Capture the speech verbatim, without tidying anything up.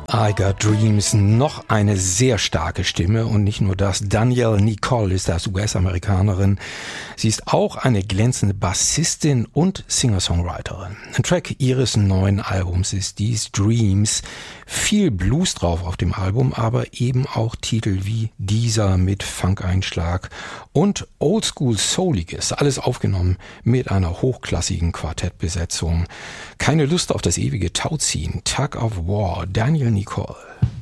I Got Dreams, noch eine sehr starke Stimme und nicht nur das. Danielle Nicole ist das, U S-Amerikanerin. Sie ist auch eine glänzende Bassistin und Singer-Songwriterin. Ein Track ihres neuen Albums ist dies, Dreams. Viel Blues drauf auf dem Album, aber eben auch Titel wie dieser mit Funk-Einschlag und Oldschool-Souliges. Alles aufgenommen mit einer hochklassigen Quartettbesetzung. Keine Lust auf das ewige Tauziehen. Tug of War, Danielle Nicole.